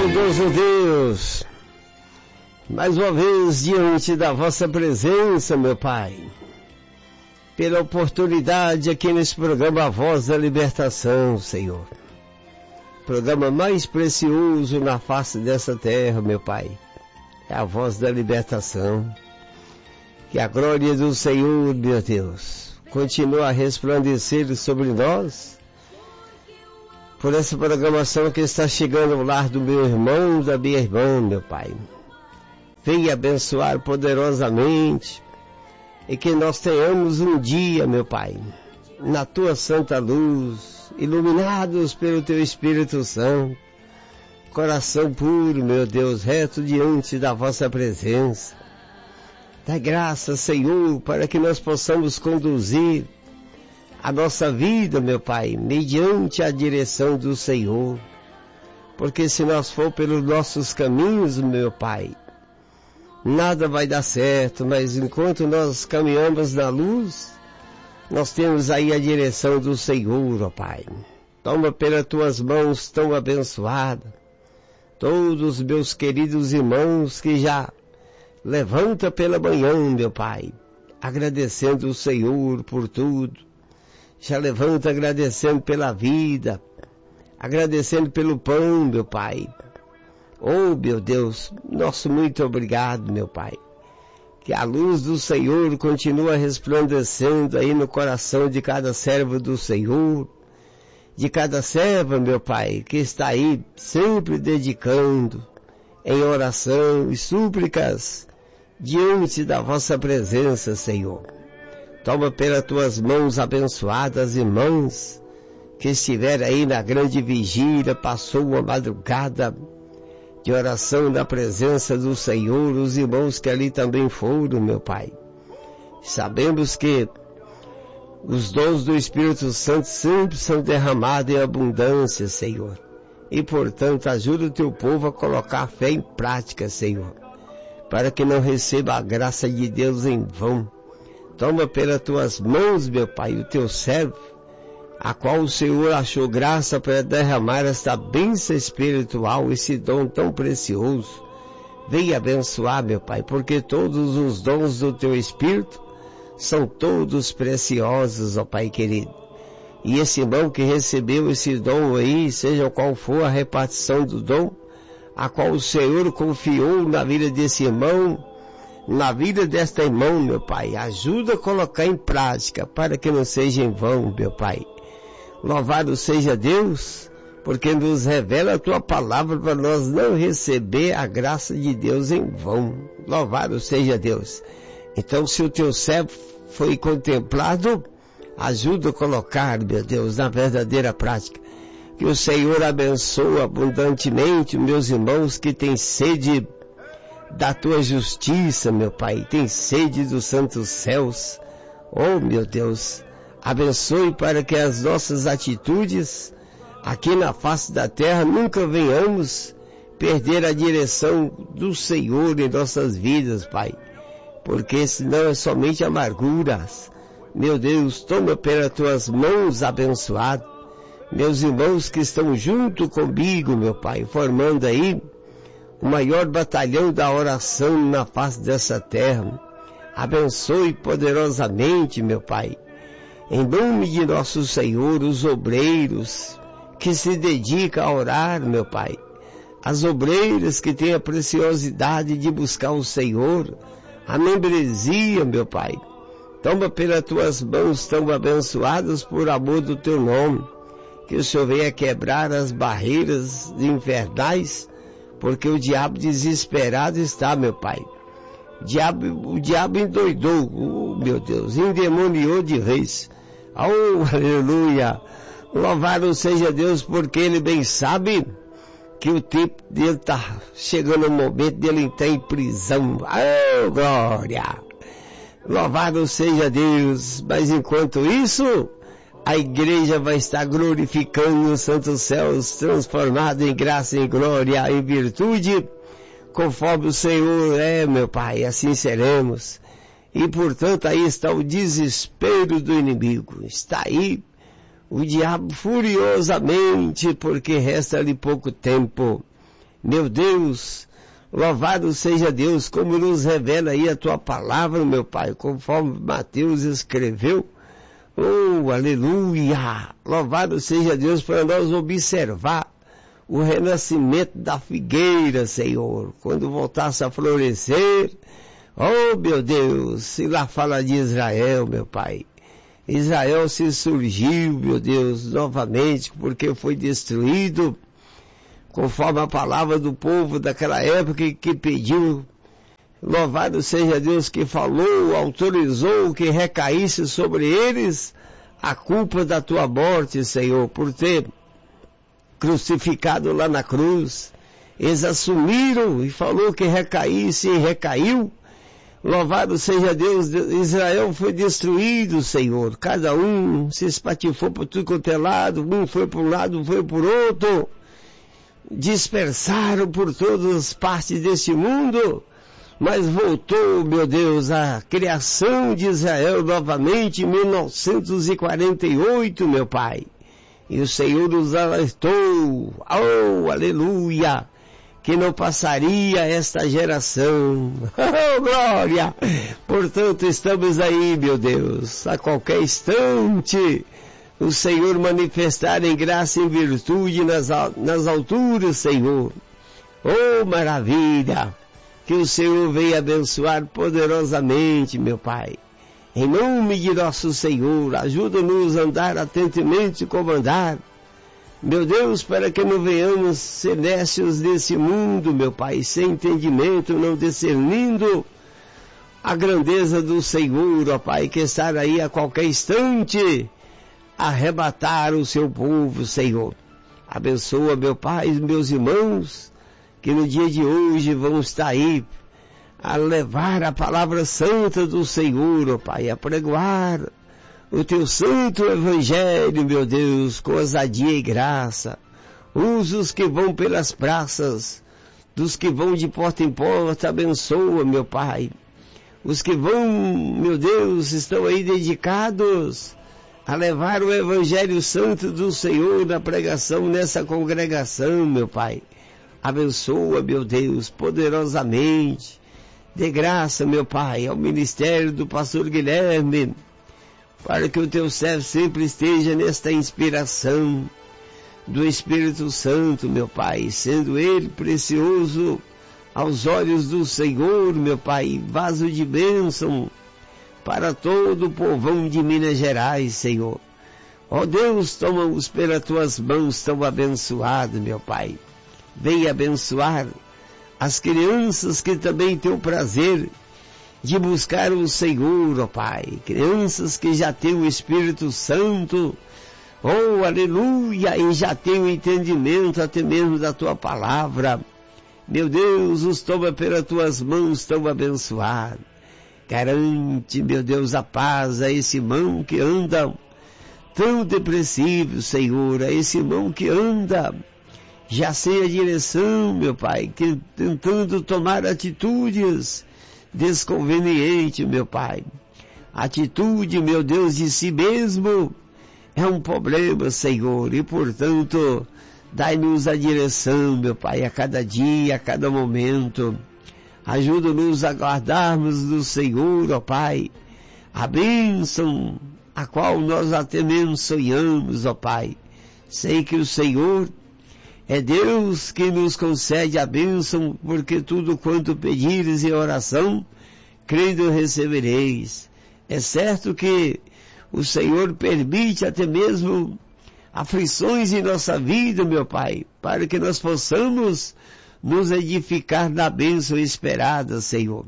Bondoso Deus, mais uma vez diante da vossa presença, meu Pai, pela oportunidade aqui nesse programa A Voz da Libertação, Senhor. Programa mais precioso na face dessa terra, meu Pai, é a Voz da Libertação. Que a glória do Senhor, meu Deus, continue a resplandecer sobre nós, por essa programação que está chegando ao lar do meu irmão, da minha irmã, meu Pai. Venha abençoar poderosamente e que nós tenhamos um dia, meu Pai, na Tua santa luz, iluminados pelo Teu Espírito Santo, coração puro, meu Deus, reto diante da vossa presença. Dá graça, Senhor, para que nós possamos conduzir a nossa vida, meu Pai, mediante a direção do Senhor. Porque se nós for pelos nossos caminhos, meu Pai, nada vai dar certo, mas enquanto nós caminhamos na luz, nós temos aí a direção do Senhor, ó Pai. Toma pelas Tuas mãos tão abençoada todos os meus queridos irmãos que já levanta pela manhã, meu Pai, agradecendo o Senhor por tudo. Já levanta agradecendo pela vida, agradecendo pelo pão, meu Pai. Oh, meu Deus, nosso muito obrigado, meu Pai. Que a luz do Senhor continue resplandecendo aí no coração de cada servo do Senhor, de cada serva, meu Pai, que está aí sempre dedicando em oração e súplicas diante da vossa presença, Senhor. Toma pelas Tuas mãos abençoadas irmãs que estiveram aí na grande vigília, passou uma madrugada de oração na presença do Senhor, os irmãos que ali também foram, meu Pai. Sabemos que os dons do Espírito Santo sempre são derramados em abundância, Senhor. E, portanto, ajuda o Teu povo a colocar a fé em prática, Senhor, para que não receba a graça de Deus em vão. Toma pelas Tuas mãos, meu Pai, o Teu servo, a qual o Senhor achou graça para derramar esta bênção espiritual, esse dom tão precioso. Venha abençoar, meu Pai, porque todos os dons do Teu Espírito são todos preciosos, ó Pai querido. E esse irmão que recebeu esse dom aí, seja qual for a repartição do dom, a qual o Senhor confiou na vida desse irmão, na vida desta irmã, meu Pai, ajuda a colocar em prática, para que não seja em vão, meu Pai. Louvado seja Deus, porque nos revela a Tua palavra para nós não receber a graça de Deus em vão. Louvado seja Deus. Então, se o Teu servo foi contemplado, ajuda a colocar, meu Deus, na verdadeira prática. Que o Senhor abençoe abundantemente meus irmãos que têm sede da Tua justiça, meu Pai, tem sede dos santos céus. Oh, meu Deus, abençoe para que as nossas atitudes aqui na face da terra nunca venhamos perder a direção do Senhor em nossas vidas, Pai, porque senão é somente amarguras. Meu Deus, toma pelas Tuas mãos abençoado meus irmãos que estão junto comigo, meu Pai, formando aí o maior batalhão da oração na face dessa terra. Abençoe poderosamente, meu Pai, em nome de nosso Senhor, os obreiros que se dedicam a orar, meu Pai, as obreiras que têm a preciosidade de buscar o Senhor, a membresia, meu Pai. Toma pelas Tuas mãos tão abençoadas por amor do Teu nome, que o Senhor venha quebrar as barreiras infernais, porque o diabo desesperado está, meu Pai. O diabo endoidou, meu Deus, endemoniou de vez. Oh, aleluia! Louvado seja Deus, porque Ele bem sabe que o tempo dele está chegando o momento dele entrar em prisão. Oh, glória! Louvado seja Deus, mas enquanto isso, a igreja vai estar glorificando os santos céus, transformado em graça, em glória, em virtude, conforme o Senhor é, meu Pai, assim seremos. E portanto aí está o desespero do inimigo, está aí o diabo furiosamente, porque resta-lhe pouco tempo. Meu Deus, louvado seja Deus, como nos revela aí a tua palavra, meu Pai, conforme Mateus escreveu. Oh, aleluia! Louvado seja Deus para nós observar o renascimento da figueira, Senhor, quando voltasse a florescer. Oh, meu Deus, se lá fala de Israel, meu Pai. Israel se surgiu, meu Deus, novamente, porque foi destruído, conforme a palavra do povo daquela época que pediu. Louvado seja Deus que falou, autorizou que recaísse sobre eles a culpa da tua morte, Senhor, por ter crucificado lá na cruz. Eles assumiram e falou que recaísse e recaiu. Louvado seja Deus, Israel foi destruído, Senhor. Cada um se espatifou por tudo quanto é lado, um foi por um lado, um foi por outro. Dispersaram por todas as partes deste mundo. Mas voltou, meu Deus, a criação de Israel novamente em 1948, meu Pai. E o Senhor nos alertou, oh, aleluia, que não passaria esta geração. Oh, glória! Portanto, estamos aí, meu Deus, a qualquer instante, o Senhor manifestar em graça e em virtude nas alturas, Senhor. Oh, maravilha! Que o Senhor venha abençoar poderosamente, meu Pai. Em nome de nosso Senhor, ajuda-nos a andar atentamente e comandar. Meu Deus, para que não venhamos ser nécios desse mundo, meu Pai, sem entendimento, não discernindo a grandeza do Senhor, ó Pai, que está aí a qualquer instante a arrebatar o seu povo, Senhor. Abençoa, meu Pai, meus irmãos, que no dia de hoje vão estar aí a levar a palavra santa do Senhor, ó Pai, a pregoar o teu santo evangelho, meu Deus, com ousadia e graça. Usa os que vão pelas praças, dos que vão de porta em porta, abençoa, meu Pai. Os que vão, meu Deus, estão aí dedicados a levar o evangelho santo do Senhor na pregação nessa congregação, meu Pai. Abençoa, meu Deus, poderosamente. Dê graça, meu Pai, ao ministério do pastor Guilherme, para que o teu servo sempre esteja nesta inspiração do Espírito Santo, meu Pai, sendo ele precioso aos olhos do Senhor, meu Pai, vaso de bênção para todo o povão de Minas Gerais, Senhor. Ó Deus, toma-os pelas tuas mãos tão abençoado, meu Pai. Venha abençoar as crianças que também têm o prazer de buscar o Senhor, ó Pai. Crianças que já têm o Espírito Santo, oh, aleluia, e já têm o entendimento até mesmo da tua palavra. Meu Deus, os toma pelas tuas mãos tão abençoado. Garante, meu Deus, a paz a esse irmão que anda tão depressivo, Senhor, a esse irmão que anda já sem a direção, meu Pai, tentando tomar atitudes desconvenientes, meu Pai. Atitude, meu Deus, de si mesmo é um problema, Senhor, e portanto, dai-nos a direção, meu Pai, a cada dia, a cada momento. Ajuda-nos a guardarmos do Senhor, ó Pai, a bênção a qual nós até mesmo sonhamos, ó Pai. Sei que o Senhor é Deus que nos concede a bênção, porque tudo quanto pedires em oração, crendo recebereis. É certo que o Senhor permite até mesmo aflições em nossa vida, meu Pai, para que nós possamos nos edificar na bênção esperada, Senhor.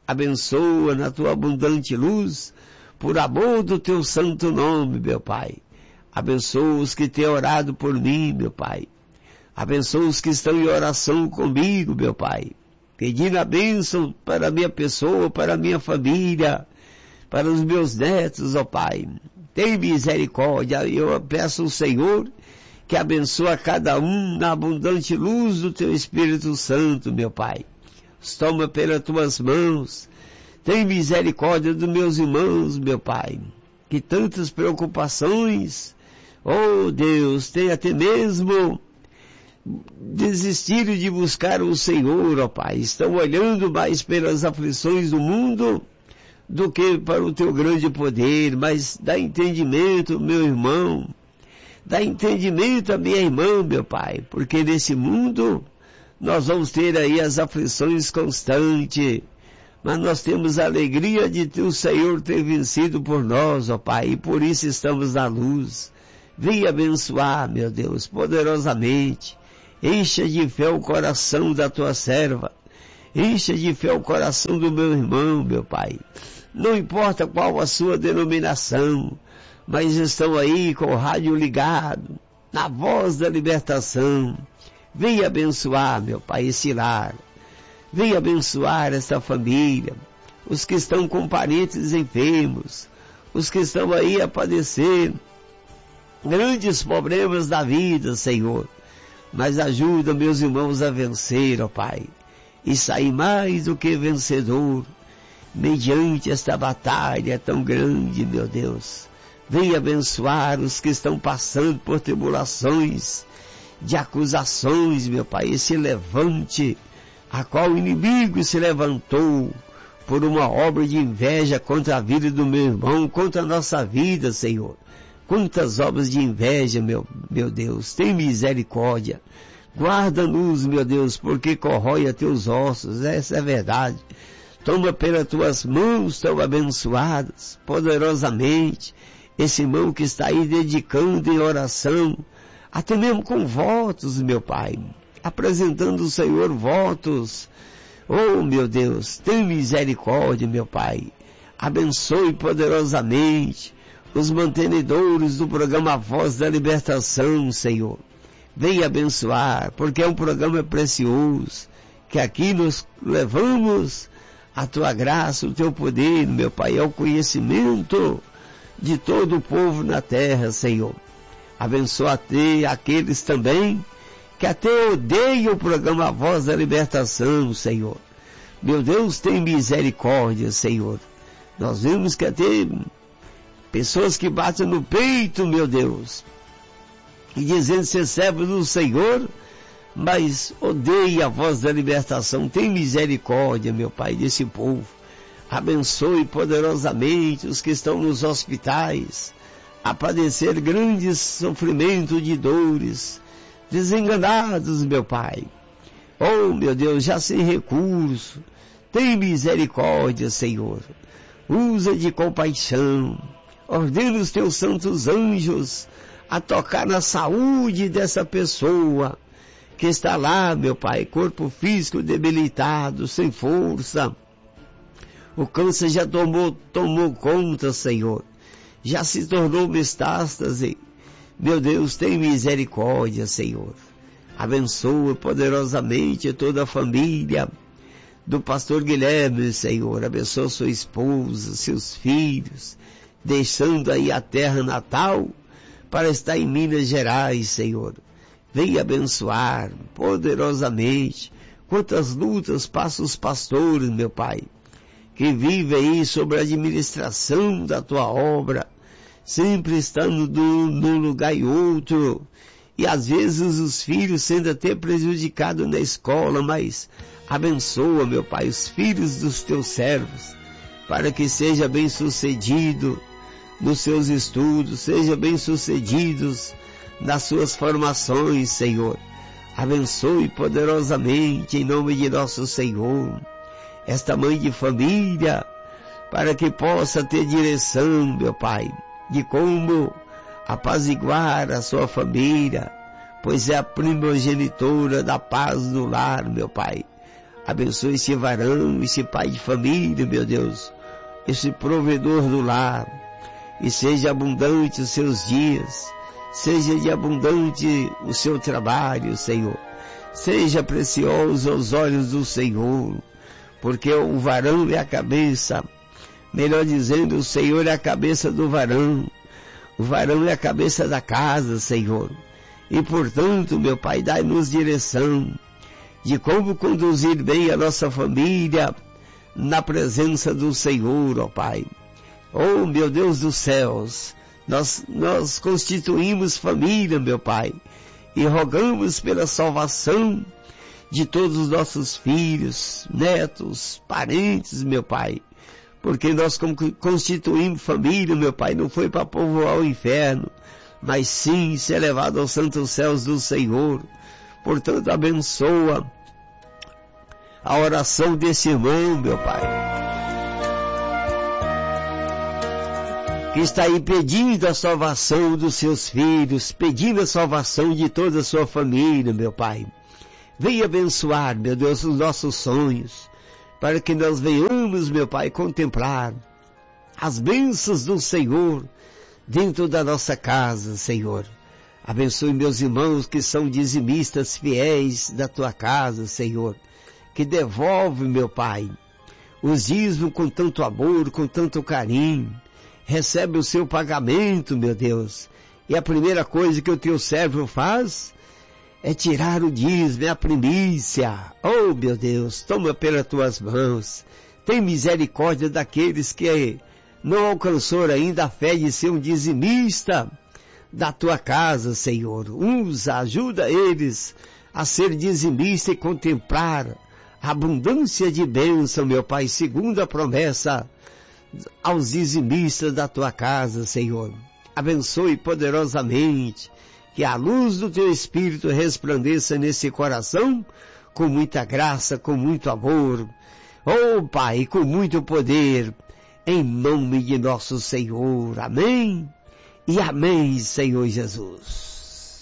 Abençoa na tua abundante luz, por amor do teu santo nome, meu Pai. Abençoa os que têm orado por mim, meu Pai. Abençoa os que estão em oração comigo, meu Pai. Pedindo a bênção para a minha pessoa, para a minha família, para os meus netos, ó Pai. Tem misericórdia. Eu peço ao Senhor que abençoe a cada um na abundante luz do teu Espírito Santo, meu Pai. Os toma pelas tuas mãos. Tem misericórdia dos meus irmãos, meu Pai. Que tantas preocupações, oh Deus, tem até mesmo desistiram de buscar o Senhor, ó Pai. Estão olhando mais pelas aflições do mundo do que para o teu grande poder. Mas dá entendimento, meu irmão. Dá entendimento a minha irmã, meu Pai. Porque nesse mundo nós vamos ter aí as aflições constantes. Mas nós temos a alegria de o Senhor ter vencido por nós, ó Pai. E por isso estamos na luz. Vem abençoar, meu Deus, poderosamente. Encha de fé o coração da tua serva. Encha de fé o coração do meu irmão, meu Pai. Não importa qual a sua denominação, mas estão aí com o rádio ligado, na voz da libertação. Vem abençoar, meu Pai, esse lar. Vem abençoar esta família, os que estão com parentes enfermos, os que estão aí a padecer grandes problemas da vida, Senhor. Mas ajuda meus irmãos a vencer, ó Pai, e sair mais do que vencedor, mediante esta batalha tão grande, meu Deus. Vem abençoar os que estão passando por tribulações, de acusações, meu Pai, esse levante, a qual o inimigo se levantou por uma obra de inveja contra a vida do meu irmão, contra a nossa vida, Senhor. Quantas obras de inveja, meu Deus, tem misericórdia. Guarda-nos, meu Deus, porque corrói a teus ossos, essa é a verdade. Toma pelas tuas mãos tão abençoadas, poderosamente, esse irmão que está aí dedicando em oração, até mesmo com votos, meu Pai, apresentando ao Senhor votos. Oh, meu Deus, tem misericórdia, meu Pai. Abençoe poderosamente os mantenedores do programa Voz da Libertação, Senhor. Venha abençoar, porque é um programa precioso, que aqui nos levamos a tua graça, o teu poder, meu Pai, ao conhecimento de todo o povo na terra, Senhor. Abençoa até aqueles também que até odeiam o programa Voz da Libertação, Senhor. Meu Deus, tem misericórdia, Senhor. Nós vemos que até pessoas que batem no peito, meu Deus, e dizendo ser servo do Senhor, mas odeia a Voz da Libertação. Tem misericórdia, meu Pai, desse povo. Abençoe poderosamente os que estão nos hospitais, a padecer grandes sofrimentos de dores, desenganados, meu Pai. Oh, meu Deus, já sem recurso. Tem misericórdia, Senhor. Usa de compaixão. Ordena os teus santos anjos a tocar na saúde dessa pessoa que está lá, meu Pai, corpo físico debilitado, sem força. O câncer já tomou conta, Senhor. Já se tornou metástase. Meu Deus, tem misericórdia, Senhor. Abençoa poderosamente toda a família do pastor Guilherme, Senhor. Abençoa sua esposa, seus filhos, deixando aí a terra natal para estar em Minas Gerais, Senhor. Venha abençoar poderosamente. Quantas lutas passam os pastores, meu Pai, que vivem aí sobre a administração da tua obra, sempre estando num lugar e outro, e às vezes os filhos sendo até prejudicados na escola, mas abençoa, meu Pai, os filhos dos teus servos, para que seja bem sucedido nos seus estudos, seja bem sucedidos nas suas formações, Senhor. Abençoe poderosamente em nome de nosso Senhor esta mãe de família, para que possa ter direção, meu Pai, de como apaziguar a sua família, pois é a primogenitora da paz no lar, meu Pai. Abençoe esse varão, esse pai de família, meu Deus, esse provedor do lar, e seja abundante os seus dias, seja de abundante o seu trabalho, Senhor, seja precioso aos olhos do Senhor, porque o varão é a cabeça, melhor dizendo, o Senhor é a cabeça do varão, o varão é a cabeça da casa, Senhor, e portanto, meu Pai, dai-nos direção de como conduzir bem a nossa família na presença do Senhor, ó Pai. Oh, meu Deus dos céus, nós constituímos família, meu Pai, e rogamos pela salvação de todos os nossos filhos, netos, parentes, meu Pai, porque nós constituímos família, meu Pai, não foi para povoar o inferno, mas sim ser levado aos santos céus do Senhor. Portanto, abençoa a oração desse irmão, meu Pai, que está aí pedindo a salvação dos seus filhos, pedindo a salvação de toda a sua família, meu Pai. Venha abençoar, meu Deus, os nossos sonhos, para que nós venhamos, meu Pai, contemplar as bênçãos do Senhor dentro da nossa casa, Senhor. Abençoe meus irmãos que são dizimistas fiéis da Tua casa, Senhor, que devolve, meu Pai, os dízimos com tanto amor, com tanto carinho. Recebe o seu pagamento, meu Deus. E a primeira coisa que o Teu servo faz é tirar o dízimo, é a primícia. Oh, meu Deus, toma pelas Tuas mãos. Tem misericórdia daqueles que não alcançou ainda a fé de ser um dizimista da Tua casa, Senhor. Ajuda eles a ser dizimista e contemplar a abundância de bênção, meu Pai, segundo a promessa aos dizimistas da Tua casa, Senhor. Abençoe poderosamente, que a luz do Teu Espírito resplandeça nesse coração, com muita graça, com muito amor, oh Pai, com muito poder, em nome de nosso Senhor. Amém e amém, Senhor Jesus.